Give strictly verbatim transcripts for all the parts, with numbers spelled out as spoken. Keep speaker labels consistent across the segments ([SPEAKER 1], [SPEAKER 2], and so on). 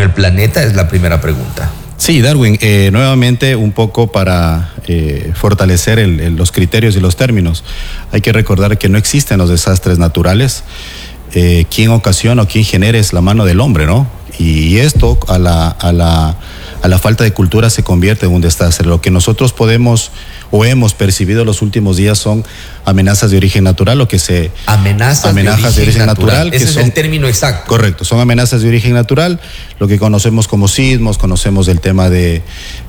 [SPEAKER 1] el planeta? Es la primera pregunta.
[SPEAKER 2] Sí, Darwin, eh, nuevamente un poco para eh, fortalecer el, el, los criterios y los términos. Hay que recordar que no existen los desastres naturales. Eh, quien ocasiona o quien genera es la mano del hombre, ¿no? Y esto a la, a la, a la falta de cultura se convierte en un desastre. Lo que nosotros podemos o hemos percibido los últimos días son amenazas de origen natural, lo que se...
[SPEAKER 1] Amenazas,
[SPEAKER 2] amenazas de, origen de origen natural. natural
[SPEAKER 1] Ese
[SPEAKER 2] que
[SPEAKER 1] es
[SPEAKER 2] son,
[SPEAKER 1] el término exacto.
[SPEAKER 2] Correcto, son amenazas de origen natural, lo que conocemos como sismos, conocemos el tema de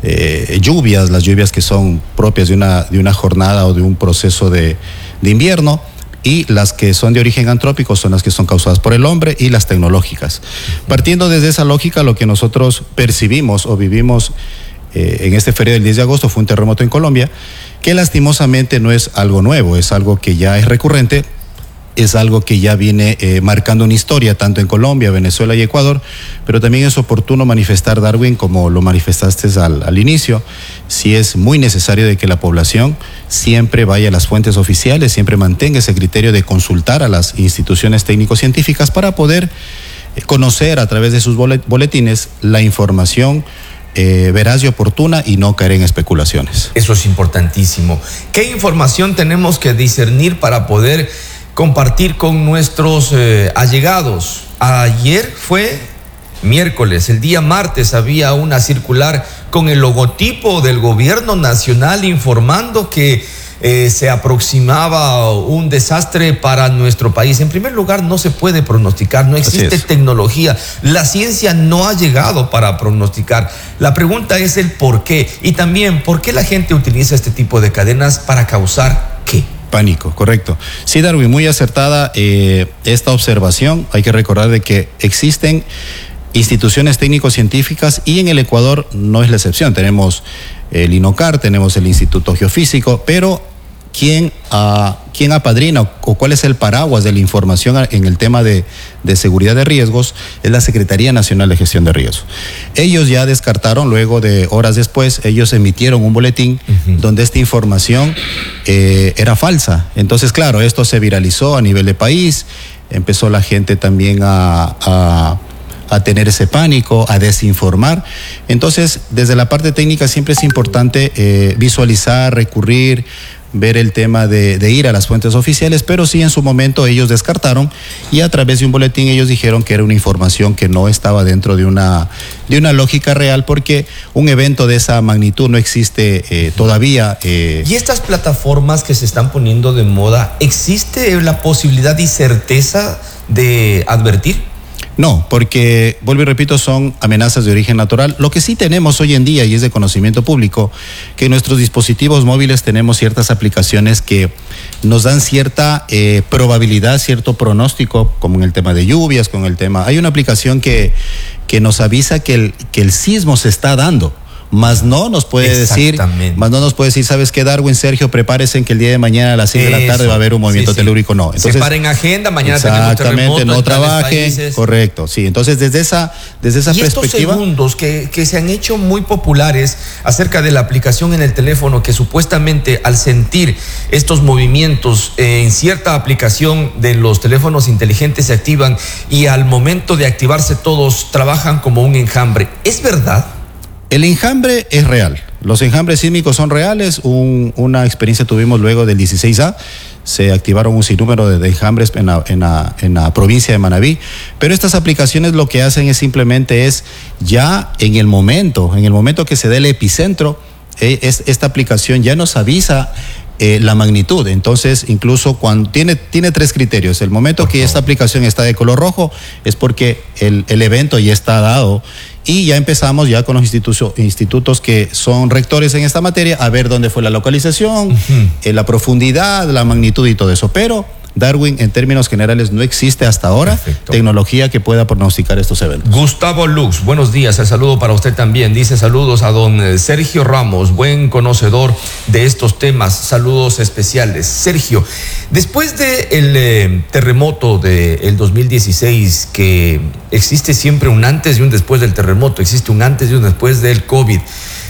[SPEAKER 2] eh, lluvias, las lluvias que son propias de una, de una jornada o de un proceso de, de invierno, y las que son de origen antrópico son las que son causadas por el hombre, y las tecnológicas. Partiendo desde esa lógica, lo que nosotros percibimos o vivimos eh, en este feriado del diez de agosto fue un terremoto en Colombia, que lastimosamente no es algo nuevo, es algo que ya es recurrente, es algo que ya viene eh, marcando una historia tanto en Colombia, Venezuela y Ecuador, pero también es oportuno manifestar, Darwin, como lo manifestaste al, al inicio, sí es muy necesario de que la población siempre vaya a las fuentes oficiales, siempre mantenga ese criterio de consultar a las instituciones técnico-científicas para poder conocer a través de sus boletines la información Eh, veraz y oportuna y no caer en especulaciones.
[SPEAKER 1] Eso es importantísimo. ¿Qué información tenemos que discernir para poder compartir con nuestros eh, allegados? Ayer fue miércoles, el día martes había una circular con el logotipo del gobierno nacional informando que Eh, se aproximaba un desastre para nuestro país. En primer lugar, no se puede pronosticar, no existe tecnología, la ciencia no ha llegado para pronosticar. La pregunta es el por qué, y también por qué la gente utiliza este tipo de cadenas para causar ¿qué?
[SPEAKER 2] Pánico, correcto. Sí, Darwin, muy acertada eh, esta observación. Hay que recordar de que existen instituciones técnico-científicas y en el Ecuador no es la excepción. Tenemos el INOCAR, tenemos el Instituto Geofísico, pero ¿quién, uh, quién apadrina o, o cuál es el paraguas de la información en el tema de, de seguridad de riesgos? Es la Secretaría Nacional de Gestión de Riesgos. Ellos ya descartaron, luego de horas después, ellos emitieron un boletín uh-huh. donde esta información eh, era falsa. Entonces, claro, esto se viralizó a nivel de país, empezó la gente también a... a a tener ese pánico, a desinformar. Entonces, desde la parte técnica siempre es importante eh, visualizar, recurrir, ver el tema de, de ir a las fuentes oficiales, pero sí en su momento ellos descartaron y a través de un boletín ellos dijeron que era una información que no estaba dentro de una, de una lógica real, porque un evento de esa magnitud no existe eh, todavía. Eh.
[SPEAKER 1] ¿Y estas plataformas que se están poniendo de moda, existe la posibilidad y certeza de advertir?
[SPEAKER 2] No, porque, vuelvo y repito, son amenazas de origen natural. Lo que sí tenemos hoy en día, y es de conocimiento público, que en nuestros dispositivos móviles tenemos ciertas aplicaciones que nos dan cierta eh, probabilidad, cierto pronóstico, como en el tema de lluvias, con el tema... Hay una aplicación que, que nos avisa que el, que el sismo se está dando. Más no nos puede decir, más no nos puede decir, ¿sabes qué, Darwin, Sergio? Prepárense en que el día de mañana a las seis de la tarde va a haber un movimiento sí, sí. telúrico. No.
[SPEAKER 1] Entonces, separen agenda, mañana
[SPEAKER 2] exactamente, no trabajen. Correcto, sí. Entonces, desde esa, desde esa
[SPEAKER 1] y
[SPEAKER 2] perspectiva.
[SPEAKER 1] Estos segundos que, que se han hecho muy populares acerca de la aplicación en el teléfono, que supuestamente al sentir estos movimientos eh, en cierta aplicación de los teléfonos inteligentes se activan y al momento de activarse todos trabajan como un enjambre. ¿Es verdad?
[SPEAKER 2] El enjambre es real. Los enjambres sísmicos son reales. Un, una experiencia tuvimos luego del dieciséis A. Se activaron un sinnúmero de, de enjambres en la, en, la, en la provincia de Manabí. Pero estas aplicaciones lo que hacen es simplemente es ya en el momento, en el momento que se dé el epicentro, eh, es, esta aplicación ya nos avisa Eh, la magnitud. Entonces, incluso cuando tiene, tiene tres criterios. El momento que esta aplicación está de color rojo es porque el, el evento ya está dado y ya empezamos ya con los institutos, institutos que son rectores en esta materia a ver dónde fue la localización, uh-huh. eh, la profundidad, la magnitud y todo eso. Pero Darwin, en términos generales, no existe hasta ahora Perfecto. tecnología que pueda pronosticar estos eventos.
[SPEAKER 1] Gustavo Lux, buenos días, el saludo para usted también. Dice saludos a don Sergio Ramos, buen conocedor de estos temas, saludos especiales. Sergio, después del eh, terremoto del dos mil dieciséis, que existe siempre un antes y un después del terremoto, existe un antes y un después del COVID,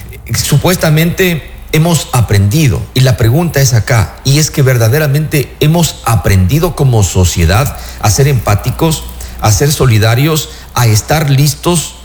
[SPEAKER 1] supuestamente hemos aprendido, y la pregunta es acá, y es que verdaderamente hemos aprendido como sociedad a ser empáticos, a ser solidarios, a estar listos